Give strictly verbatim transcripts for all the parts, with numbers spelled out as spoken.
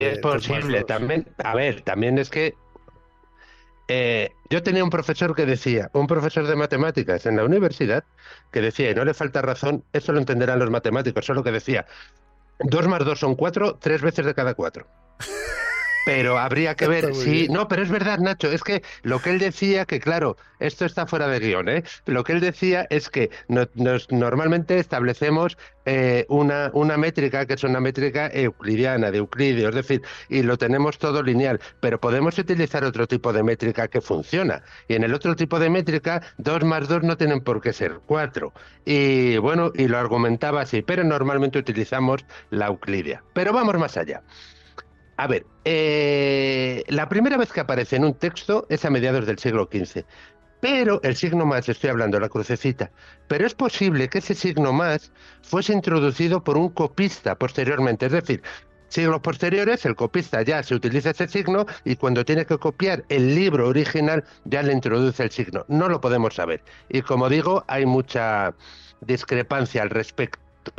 Es eh, dos más posible, dos. también, a ver, también es que eh, yo tenía un profesor que decía, un profesor de matemáticas en la universidad, que decía, y no le falta razón, eso lo entenderán los matemáticos, solo que decía, dos más dos son cuatro, tres veces de cada cuatro. Pero habría que Está ver, muy sí, bien. no, pero es verdad, Nacho, es que lo que él decía, que claro, esto está fuera de guión, ¿eh? Lo que él decía es que no- nos, normalmente establecemos eh, una, una métrica que es una métrica euclidiana, de Euclidio, es decir, y lo tenemos todo lineal, pero podemos utilizar otro tipo de métrica que funciona. Y en el otro tipo de métrica, dos más dos no tienen por qué ser cuatro. Y bueno, y lo argumentaba así, pero normalmente utilizamos la Euclidia. Pero vamos más allá. A ver, eh, la primera vez que aparece en un texto es a mediados del siglo quince, pero el signo más, estoy hablando, la crucecita, pero es posible que ese signo más fuese introducido por un copista posteriormente, es decir, siglos posteriores, el copista ya se utiliza ese signo y cuando tiene que copiar el libro original ya le introduce el signo. No lo podemos saber. Y como digo, hay mucha discrepancia al respecto.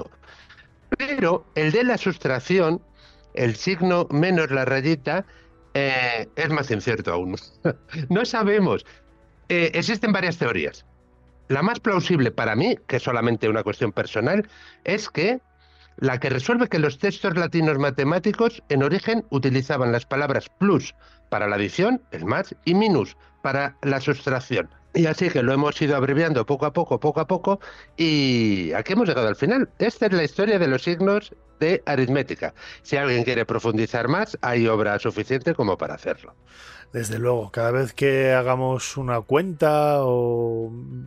Pero el de la sustracción, el signo menos la rayita, eh, es más incierto aún. No sabemos. Eh, existen varias teorías. La más plausible para mí, que es solamente una cuestión personal, es que la que resuelve que los textos latinos matemáticos en origen utilizaban las palabras plus para la adición, el más, y minus para la sustracción. Y así que lo hemos ido abreviando poco a poco, poco a poco, y aquí hemos llegado al final. Esta es la historia de los signos de aritmética. Si alguien quiere profundizar más, hay obra suficiente como para hacerlo. Desde luego, cada vez que hagamos una cuenta o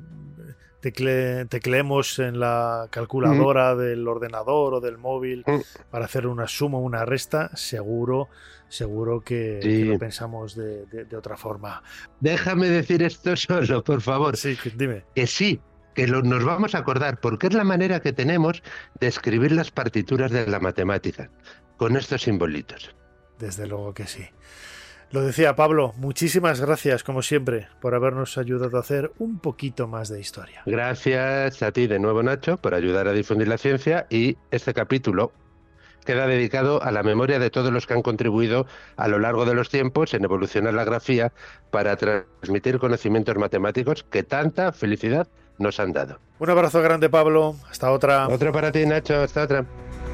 tecle, tecleemos en la Mm, calculadora del ordenador o del móvil mm, para hacer una suma o una resta, seguro, seguro que, que lo sí. pensamos de, de, de otra forma. Déjame decir esto solo, por favor. Sí, que- dime. Que sí, que lo- nos vamos a acordar, porque es la manera que tenemos de escribir las partituras de la matemática, con estos simbolitos. Desde luego que sí. Lo decía Pablo, muchísimas gracias, como siempre, por habernos ayudado a hacer un poquito más de historia. Gracias a ti de nuevo, Nacho, por ayudar a difundir la ciencia y este capítulo queda dedicado a la memoria de todos los que han contribuido a lo largo de los tiempos en evolucionar la grafía para transmitir conocimientos matemáticos que tanta felicidad nos han dado. Un abrazo grande, Pablo. Hasta otra. Otro para ti, Nacho. Hasta otra.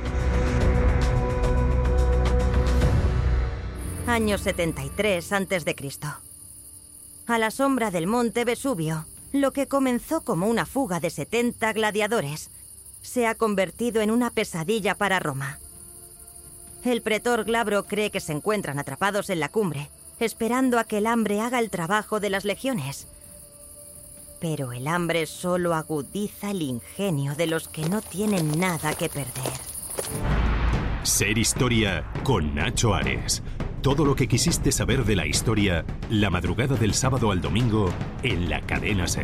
Año setenta y tres antes de Cristo. A la sombra del monte Vesubio, lo que comenzó como una fuga de setenta gladiadores se ha convertido en una pesadilla para Roma. El pretor Glabro cree que se encuentran atrapados en la cumbre, esperando a que el hambre haga el trabajo de las legiones. Pero el hambre solo agudiza el ingenio de los que no tienen nada que perder. Ser Historia con Nacho Ares. Todo lo que quisiste saber de la historia, la madrugada del sábado al domingo en la cadena SER.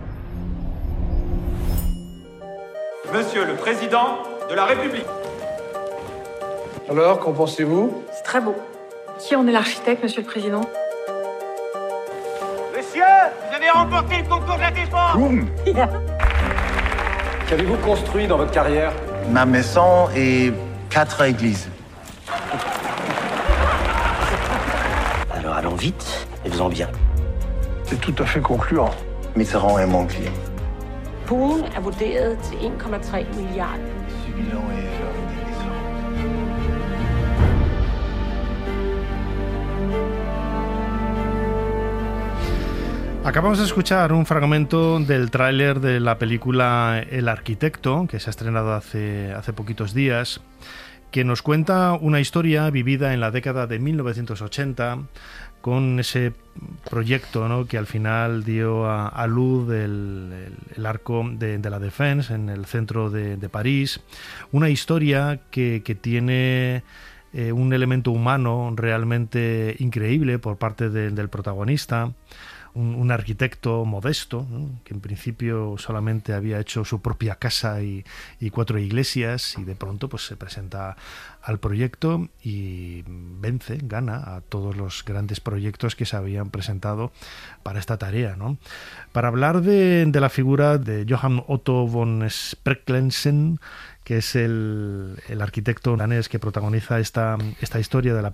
Monsieur le Président de la République. Alors, qu'en pensez-vous? C'est très beau. Qui en est l'architecte, Monsieur le Président? Monsieur, vous avez remporté le concours de la défense. Boum. Qu'avez-vous construit dans votre carrière? Ma maison et quatre églises. Alors allons vite et faisons bien. C'est tout à fait concluant. Mitterrand est mon client. Poolen er vurderet til en komma tre milliarder. Subilant et Acabamos de escuchar un fragmento del tráiler de la película El Arquitecto, que se ha estrenado hace, hace poquitos días, que nos cuenta una historia vivida en la década de mil novecientos ochenta, con ese proyecto, ¿no?, que al final dio a, a luz el, el, el arco de, de la Défense en el centro de, de París. Una historia que, que tiene eh, un elemento humano realmente increíble por parte de, del protagonista. Un, un arquitecto modesto, ¿no?, que en principio solamente había hecho su propia casa y, y cuatro iglesias, y de pronto pues se presenta al proyecto y vence, gana a todos los grandes proyectos que se habían presentado para esta tarea, ¿no? Para hablar de, de la figura de Johann Otto von Spreckelsen, que es el, el arquitecto danés que protagoniza esta, esta historia de la